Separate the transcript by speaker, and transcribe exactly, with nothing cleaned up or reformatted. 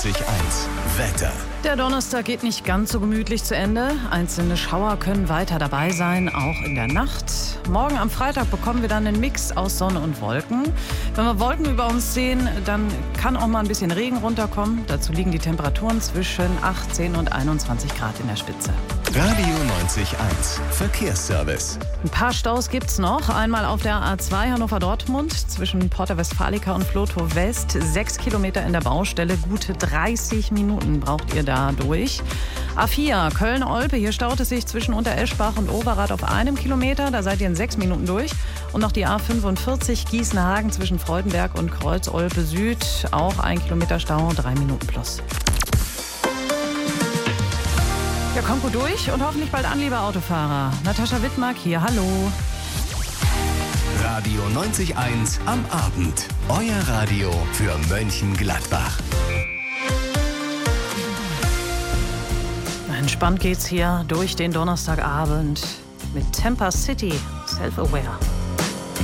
Speaker 1: neunzig Komma eins. Wetter.
Speaker 2: Der Donnerstag geht nicht ganz so gemütlich zu Ende. Einzelne Schauer können weiter dabei sein, auch in der Nacht. Morgen am Freitag bekommen wir dann einen Mix aus Sonne und Wolken. Wenn wir Wolken über uns sehen, dann kann auch mal ein bisschen Regen runterkommen. Dazu liegen die Temperaturen zwischen achtzehn und einundzwanzig Grad in der Spitze.
Speaker 1: Radio neunzig Komma eins. Verkehrsservice.
Speaker 2: Ein paar Staus gibt's noch. Einmal auf der A zwei Hannover-Dortmund zwischen Porta Westfalica und Flotow West. Sechs Kilometer in der Baustelle. Gute dreißig Minuten braucht ihr da durch. A vier Köln-Olpe. Hier staut es sich zwischen Untereschbach und Overath auf einem Kilometer. Da seid ihr in sechs Minuten durch. Und noch die A fünfundvierzig Gießen-Hagen zwischen Freudenberg und Kreuz-Olpe Süd. Auch ein Kilometer Stau, drei Minuten plus. Ja, kommt gut durch und hoffentlich bald an, liebe Autofahrer. Natascha Wittmark hier, hallo.
Speaker 1: Radio neunzig Komma eins am Abend. Euer Radio für Mönchengladbach.
Speaker 2: Entspannt geht's hier durch den Donnerstagabend mit Tampa City, Self-Aware.